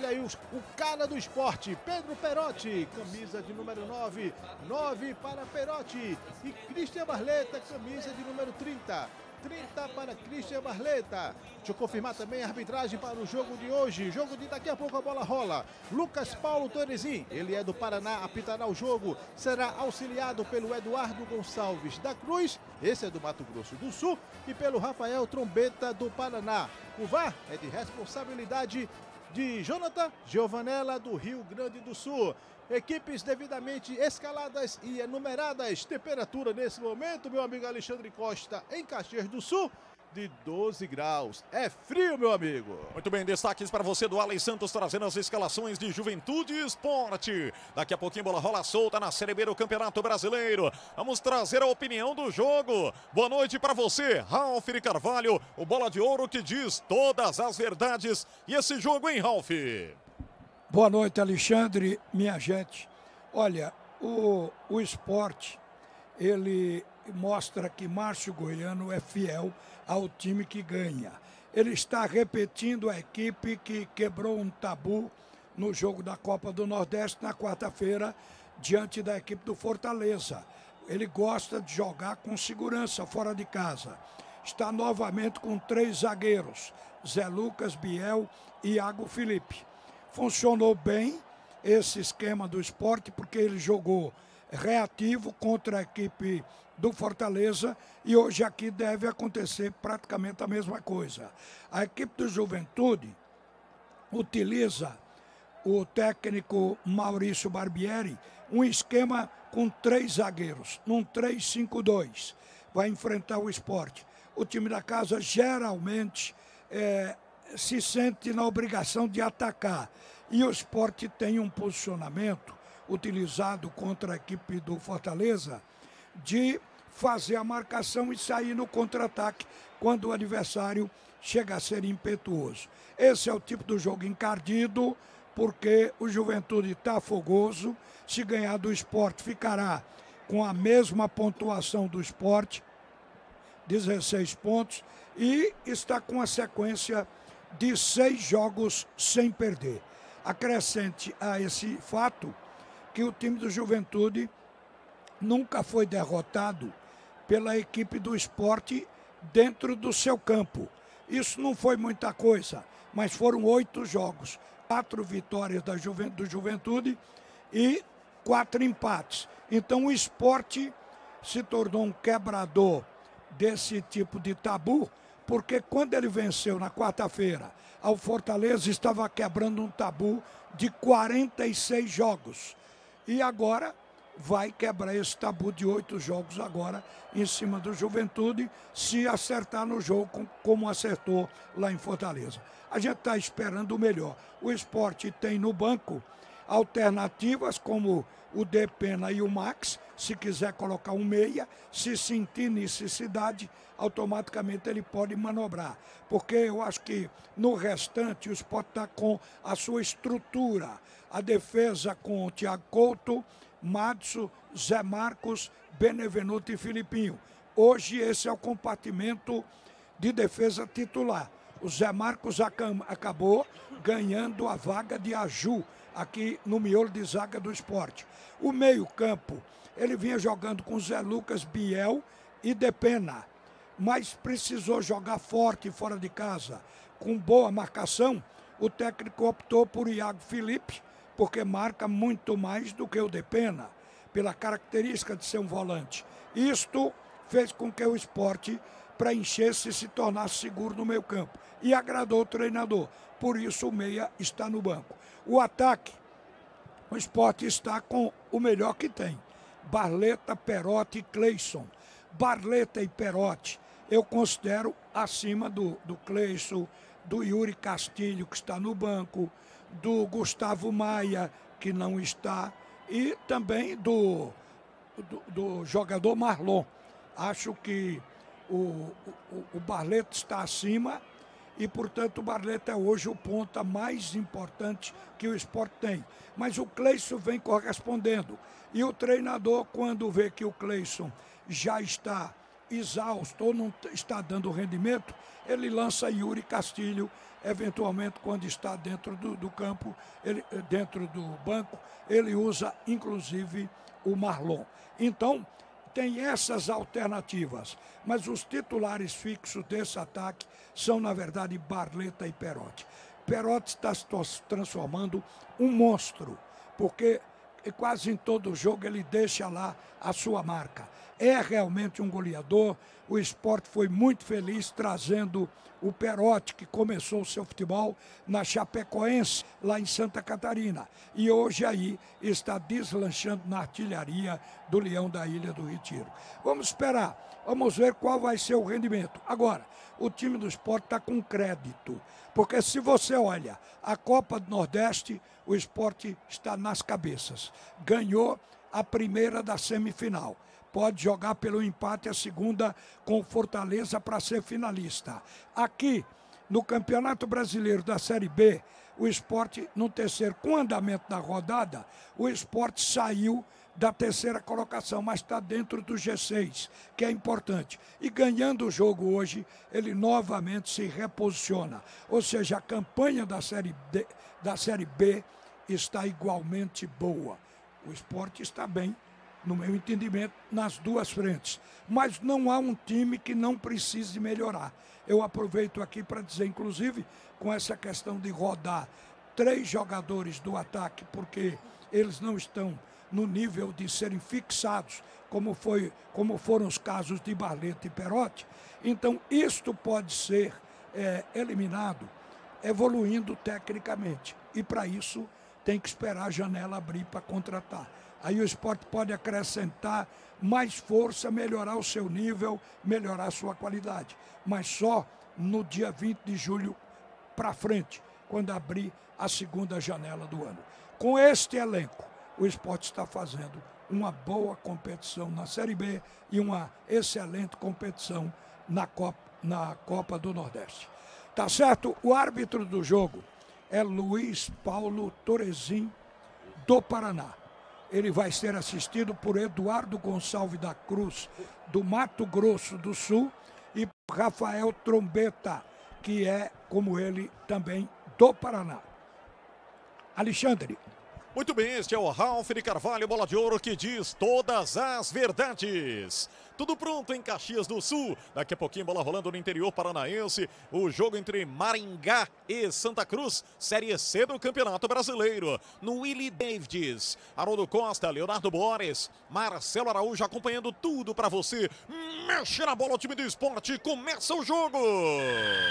Olha aí o cara do esporte, Pedro Perotti, camisa de número 9, 9 para Perotti. E Cristian Barleta, camisa de número 30. 30 para Cristian Barleta. Deixa eu confirmar também a arbitragem para o jogo de hoje. Jogo de daqui a pouco a bola rola. Lucas Paulo Torresim, ele é do Paraná, apitará o jogo. Será auxiliado pelo Eduardo Gonçalves da Cruz, esse é do Mato Grosso do Sul, e pelo Rafael Trombeta do Paraná. O VAR é de responsabilidade de Jonathan Giovanella do Rio Grande do Sul. Equipes devidamente escaladas e enumeradas. Temperatura nesse momento, meu amigo Alexandre Costa, em Caxias do Sul, de 12 graus. É frio, meu amigo. Muito bem, destaques para você do Alex Santos, trazendo as escalações de Juventude e Esporte. Daqui a pouquinho bola rola solta na Série B do Campeonato Brasileiro. Vamos trazer a opinião do jogo. Boa noite para você, Ralf de Carvalho, o bola de ouro que diz todas as verdades. E esse jogo, hein, Ralf? Boa noite, Alexandre, minha gente. Olha, o esporte, ele mostra que Márcio Goiano é fiel ao time que ganha. Ele está repetindo a equipe que quebrou um tabu no jogo da Copa do Nordeste na quarta-feira, diante da equipe do Fortaleza. Ele gosta de jogar com segurança fora de casa. Está novamente com 3 zagueiros, Zé Lucas, Biel e Iago Felipe. Funcionou bem esse esquema do esporte, porque ele jogou reativo contra a equipe do Fortaleza e hoje aqui deve acontecer praticamente a mesma coisa. A equipe do Juventude utiliza o técnico Maurício Barbieri um esquema com 3 zagueiros, num 3-5-2. Vai enfrentar o esporte. O time da casa geralmente se sente na obrigação de atacar. E o esporte tem um posicionamento utilizado contra a equipe do Fortaleza de fazer a marcação e sair no contra-ataque quando o adversário chega a ser impetuoso. Esse é o tipo do jogo encardido, porque o Juventude está fogoso. Se ganhar do esporte, ficará com a mesma pontuação do esporte, 16 pontos, e está com a sequência de 6 jogos sem perder. Acrescente a esse fato que o time do Juventude nunca foi derrotado pela equipe do esporte dentro do seu campo. Isso não foi muita coisa, mas foram 8 jogos, 4 vitórias do Juventude e 4 empates. Então o esporte se tornou um quebrador desse tipo de tabu, porque quando ele venceu na quarta-feira ao Fortaleza, estava quebrando um tabu de 46 jogos. E agora vai quebrar esse tabu de 8 jogos agora em cima do Juventude, se acertar no jogo como acertou lá em Fortaleza. A gente está esperando o melhor. O esporte tem no banco alternativas como o Depena e o Max, se quiser colocar um meia, se sentir necessidade, automaticamente ele pode manobrar. Porque eu acho que no restante o esporte está com a sua estrutura. A defesa com o Thiago Couto, Madso, Zé Marcos, Benevenuto e Filipinho. Hoje esse é o compartimento de defesa titular. O Zé Marcos acabou ganhando a vaga de Aju, aqui no miolo de zaga do esporte. O meio-campo, ele vinha jogando com Zé Lucas, Biel e Depena, mas precisou jogar forte fora de casa, com boa marcação. O técnico optou por Iago Felipe, porque marca muito mais do que o Depena, pela característica de ser um volante. Isto fez com que o esporte preenchesse e se tornasse seguro no meio campo. E agradou o treinador. Por isso o meia está no banco. O ataque, o esporte está com o melhor que tem. Barleta, Perotti e Cleison. Barleta e Perotti eu considero acima do Cleison, do Yuri Castilho, que está no banco, do Gustavo Maia, que não está, e também do jogador Marlon. Acho que o Barleta está acima e, portanto, o Barleta é hoje o ponta mais importante que o esporte tem. Mas o Cleison vem correspondendo. E o treinador, quando vê que o Cleison já está exausto ou não está dando rendimento, ele lança Yuri Castilho, eventualmente quando está dentro do campo, dentro do banco, ele usa inclusive o Marlon. Então, tem essas alternativas, mas os titulares fixos desse ataque são, na verdade, Barleta e Perotti. Perotti está se transformando um monstro, porque quase em todo jogo ele deixa lá a sua marca. É realmente um goleador. O Sport foi muito feliz trazendo o Perotti, que começou o seu futebol na Chapecoense, lá em Santa Catarina. E hoje aí está deslanchando na artilharia do Leão da Ilha do Retiro. Vamos esperar, vamos ver qual vai ser o rendimento. Agora, o time do Sport está com crédito, porque se você olha a Copa do Nordeste, o Sport está nas cabeças. Ganhou a primeira da semifinal. Pode jogar pelo empate a segunda com Fortaleza para ser finalista. Aqui, no Campeonato Brasileiro da Série B, o Sport, no terceiro, com o andamento da rodada, o Sport saiu da terceira colocação, mas está dentro do G6, que é importante. E ganhando o jogo hoje, ele novamente se reposiciona. Ou seja, a campanha da Série B está igualmente boa. O Sport está bem, no meu entendimento, nas duas frentes. Mas não há um time que não precise melhorar. Eu aproveito aqui para dizer, inclusive, com essa questão de rodar 3 jogadores do ataque, porque eles não estão no nível de serem fixados, como foram os casos de Barleta e Perotti. Então, isto pode ser eliminado evoluindo tecnicamente. E, para isso, tem que esperar a janela abrir para contratar. Aí o Sport pode acrescentar mais força, melhorar o seu nível, melhorar a sua qualidade. Mas só no dia 20 de julho para frente, quando abrir a segunda janela do ano. Com este elenco, o Sport está fazendo uma boa competição na Série B e uma excelente competição na Copa do Nordeste. Tá certo? O árbitro do jogo é Luiz Paulo Torezin, do Paraná. Ele vai ser assistido por Eduardo Gonçalves da Cruz, do Mato Grosso do Sul, e Rafael Trombeta, que é, como ele, também do Paraná. Alexandre. Muito bem, este é o Ralf de Carvalho, bola de ouro, que diz todas as verdades. Tudo pronto em Caxias do Sul. Daqui a pouquinho, bola rolando no interior paranaense. O jogo entre Maringá e Santa Cruz, Série C do Campeonato Brasileiro. No Willie Davids, Haroldo Costa, Leonardo Borges, Marcelo Araújo acompanhando tudo para você. Mexe na bola, o time do Sport. Começa o jogo.